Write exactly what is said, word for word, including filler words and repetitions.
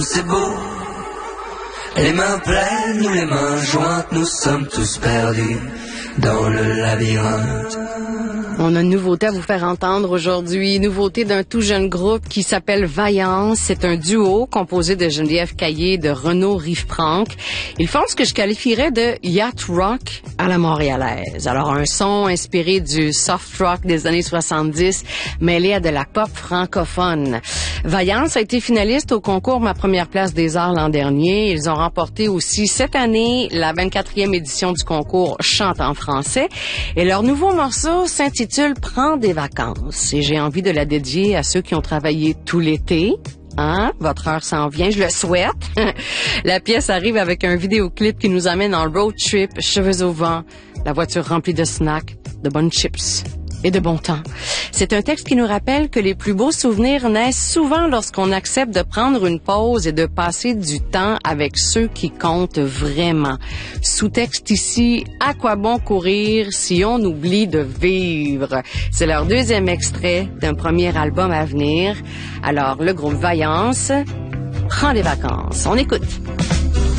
C'est beau, les mains pleines ou les mains jointes, nous sommes tous perdus dans le labyrinthe. On a une nouveauté à vous faire entendre aujourd'hui, nouveauté d'un tout jeune groupe qui s'appelle Vaillance. C'est un duo composé de Geneviève Caillé et de Renaud Riffprank. Ils font ce que je qualifierais de yacht rock à la montréalaise. Alors un son inspiré du soft rock des années soixante-dix, mêlé à de la pop francophone. Vaillance a été finaliste au concours Ma première place des arts l'an dernier. Ils ont remporté aussi cette année la vingt-quatrième édition du concours Chante en français. Et leur nouveau morceau s'intitule Prends des vacances. Et j'ai envie de la dédier à ceux qui ont travaillé tout l'été. Hein? Votre heure s'en vient, je le souhaite. La pièce arrive avec un vidéoclip qui nous amène en road trip, cheveux au vent, la voiture remplie de snacks, de bonnes chips et de bon temps. C'est un texte qui nous rappelle que les plus beaux souvenirs naissent souvent lorsqu'on accepte de prendre une pause et de passer du temps avec ceux qui comptent vraiment. Sous-texte ici, à quoi bon courir si on oublie de vivre? C'est leur deuxième extrait d'un premier album à venir. Alors, le groupe Vaillance prend des vacances. On écoute.